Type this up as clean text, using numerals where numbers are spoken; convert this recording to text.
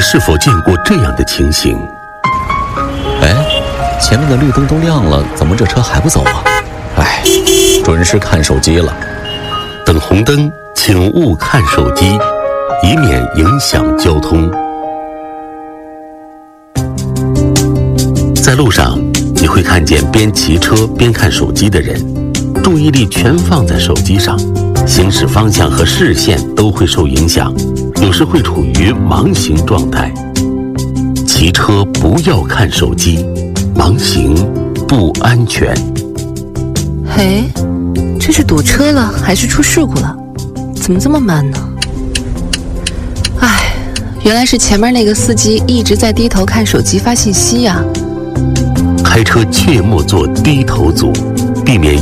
是否见过这样的情形？ 哎，前面的绿灯都亮了，怎么这车还不走啊？哎，准是看手机了。 等红灯，请勿看手机，以免影响交通。在路上，你会看见边骑车边看手机的人，注意力全放在手机上，行驶方向和视线都会受影响，有时会处于盲行状态。骑车不要看手机，盲行不安全。 嘿，这是堵车了还是出事故了？怎么这么慢呢？哎，原来是前面那个司机一直在低头看手机发信息呀。 开车切莫做低头族，避免